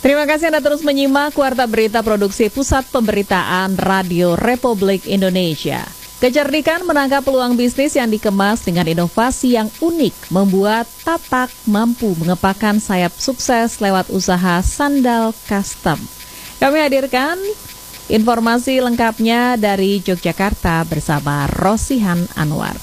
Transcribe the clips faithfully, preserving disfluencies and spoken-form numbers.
Terima kasih Anda terus menyimak Warta Berita Produksi Pusat Pemberitaan Radio Republik Indonesia. Kecerdikan menangkap peluang bisnis yang dikemas dengan inovasi yang unik membuat Tatak mampu mengepakkan sayap sukses lewat usaha sandal custom. Kami hadirkan informasi lengkapnya dari Yogyakarta bersama Rosihan Anwar.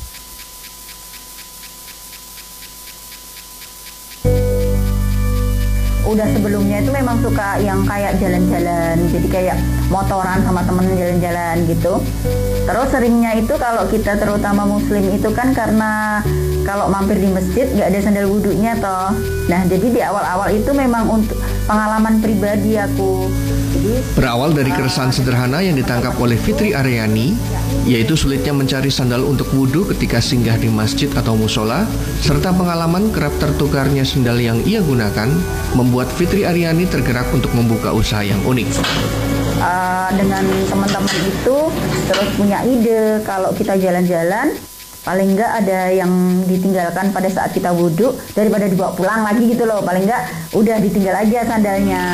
Udah sebelumnya itu memang suka yang kayak jalan-jalan, jadi kayak motoran sama temen jalan-jalan gitu. Terus seringnya itu kalau kita terutama muslim itu kan karena kalau mampir di masjid nggak ada sandal wudhunya toh. Nah jadi di awal-awal itu memang untuk pengalaman pribadi aku. Jadi, Berawal dari keresahan sederhana yang ditangkap oleh Fitri Aryani, yaitu sulitnya mencari sandal untuk wudhu ketika singgah di masjid atau musola, serta pengalaman kerap tertukarnya sandal yang ia gunakan, membuat Fitri Aryani tergerak untuk membuka usaha yang unik. Uh, dengan teman-teman itu terus punya ide kalau kita jalan-jalan, paling enggak ada yang ditinggalkan pada saat kita wudhu daripada dibawa pulang lagi gitu loh. Paling enggak udah ditinggal aja sandalnya.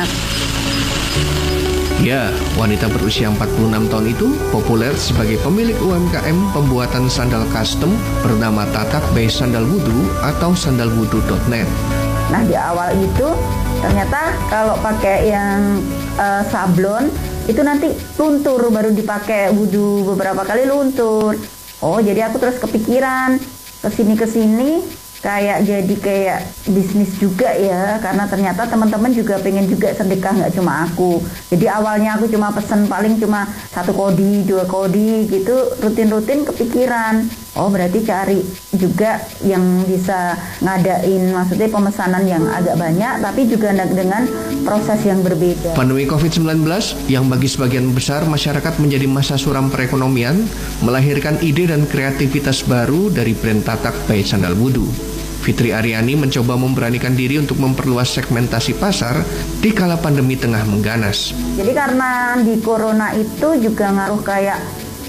Ya, wanita berusia empat puluh enam tahun itu populer sebagai pemilik U M K M pembuatan sandal custom bernama Tatak by Sandal Wudhu atau sandal wudhu dot net. Nah di awal itu ternyata kalau pakai yang uh, sablon itu nanti luntur, baru dipakai wudhu beberapa kali luntur. Oh jadi aku terus kepikiran kesini-kesini kayak jadi kayak bisnis juga ya, karena ternyata teman-teman juga pengen juga sedekah, nggak cuma aku. Jadi awalnya aku cuma pesen paling cuma satu kodi, dua kodi gitu, rutin-rutin kepikiran. Oh berarti cari juga yang bisa ngadain, maksudnya pemesanan yang agak banyak tapi juga dengan proses yang berbeda. Pandemi covid sembilan belas yang bagi sebagian besar masyarakat menjadi masa suram perekonomian melahirkan ide dan kreativitas baru dari brand Tatak by Sandal Wudhu. Fitri Aryani mencoba memberanikan diri untuk memperluas segmentasi pasar di kala pandemi tengah mengganas. Jadi karena di corona itu juga ngaruh kayak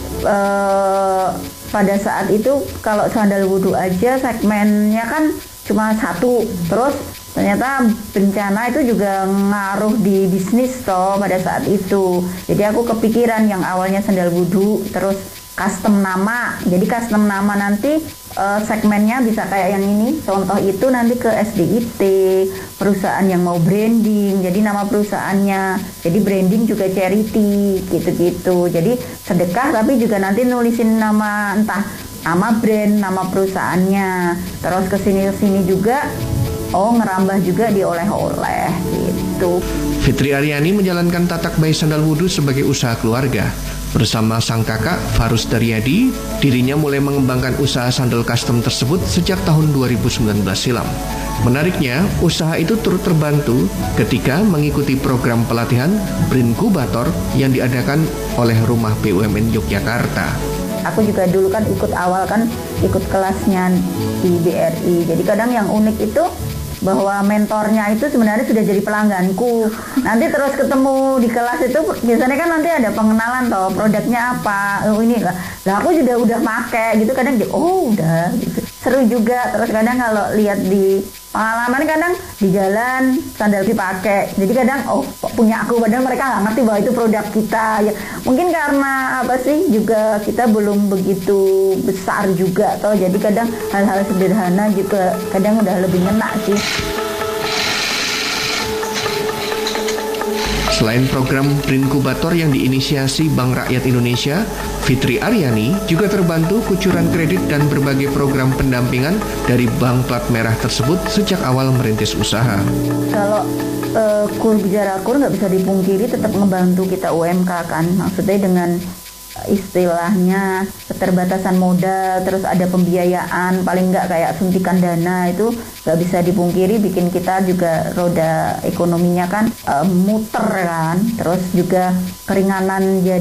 uh, pada saat itu kalau sandal wudhu aja segmennya kan cuma satu, terus ternyata bencana itu juga ngaruh di bisnis toh pada saat itu. Jadi aku kepikiran yang awalnya sandal wudhu terus custom nama. Jadi custom nama nanti uh, segmennya bisa kayak yang ini. Contoh itu nanti ke S D I T, perusahaan yang mau branding. Jadi nama perusahaannya. Jadi branding juga charity gitu-gitu. Jadi sedekah tapi juga nanti nulisin nama entah nama brand, nama perusahaannya. Terus kesini-kesini juga oh ngerambah juga di oleh-oleh gitu. Fitri Aryani menjalankan Tatak by Sandal Wudhu sebagai usaha keluarga. Bersama sang kakak, Farus Daryadi, dirinya mulai mengembangkan usaha sandal custom tersebut sejak tahun dua ribu sembilan belas silam. Menariknya, usaha itu turut terbantu ketika mengikuti program pelatihan Brinkubator yang diadakan oleh Rumah B U M N Yogyakarta. Aku juga dulu kan ikut awal kan, ikut kelasnya di B R I. Jadi kadang yang unik itu bahwa mentornya itu sebenarnya sudah jadi pelangganku. Nanti terus ketemu di kelas itu biasanya kan nanti ada pengenalan toh, produknya apa, oh ini lah. Lah aku juga udah pakai gitu, kadang dia oh udah gitu. Seru juga. Terus kadang kalau lihat di pengalaman kadang di jalan sandal dipakai. Jadi kadang oh punya aku, padahal mereka nggak ngerti bahwa itu produk kita. Ya mungkin karena apa sih juga kita belum begitu besar juga toh. Jadi kadang hal-hal sederhana juga kadang udah lebih ngena sih. Selain program Brinkubator yang diinisiasi Bank Rakyat Indonesia, Fitri Aryani juga terbantu kucuran kredit dan berbagai program pendampingan dari bank plat merah tersebut sejak awal merintis usaha. Kalau uh, kur bicara kur nggak bisa dipungkiri tetap membantu kita U M K kan, maksudnya dengan istilahnya keterbatasan modal, terus ada pembiayaan, paling nggak kayak suntikan dana itu nggak bisa dipungkiri bikin kita juga roda ekonominya kan uh, muter kan, terus juga keringanan jadi